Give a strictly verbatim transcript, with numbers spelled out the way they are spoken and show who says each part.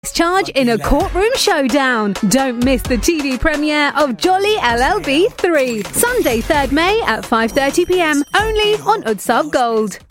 Speaker 1: Charge in a courtroom showdown. Don't miss the T V premiere of Jolly L L B three. Sunday third May at five thirty p m. Only on Utsav Gold.